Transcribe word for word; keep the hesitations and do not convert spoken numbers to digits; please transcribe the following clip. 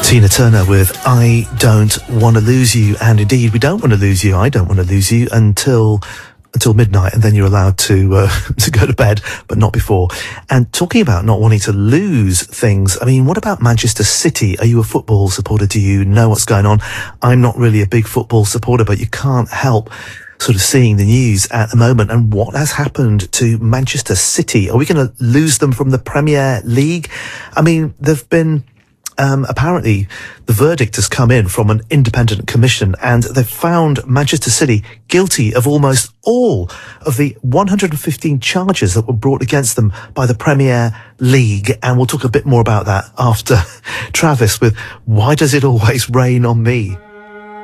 Tina Turner with I Don't Want to Lose You. And indeed, we don't want to lose you. I don't want to lose you until until midnight, and then you're allowed to uh, to go to bed, but not before. And talking about not wanting to lose things, I mean, what about Manchester City? Are you a football supporter? Do you know what's going on? I'm not really a big football supporter, but you can't help sort of seeing the news at the moment. And what has happened to Manchester City? Are we going to lose them from the Premier League? I mean, there've been Um, apparently, the verdict has come in from an independent commission, and they've found Manchester City guilty of almost all of the one hundred fifteen charges that were brought against them by the Premier League. And we'll talk a bit more about that after Travis with Why Does It Always Rain on Me?